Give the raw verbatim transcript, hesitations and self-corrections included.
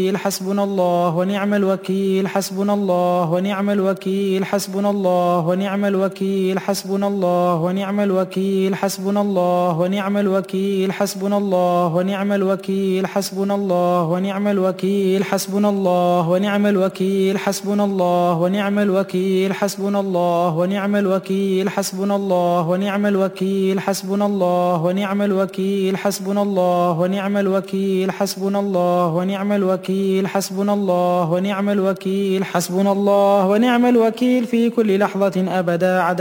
حسبنا الله ونعم الوكيل حسبنا الله ونعم الوكيل حسبنا الله ونعم الوكيل حسبنا الله ونعم الوكيل حسبنا الله ونعم الوكيل حسبنا الله ونعم الوكيل حسبنا الله ونعم الوكيل حسبنا الله ونعم الوكيل حسبنا الله ونعم الوكيل حسبنا الله ونعم الوكيل حسبنا الله ونعم الوكيل حسبنا الله ونعم الوكيل حسبنا الله ونعم الوكيل حسبنا الله ونعم الوكيل حسبنا الله ونعم الوكيل حسبنا الله ونعم الوكيل في كل لحظة أبدا عدد